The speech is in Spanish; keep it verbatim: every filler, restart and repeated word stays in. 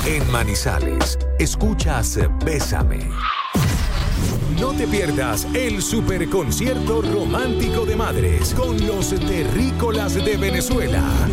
En Manizales, escuchas Bésame. No te pierdas el superconcierto romántico de madres con los terrícolas de Venezuela.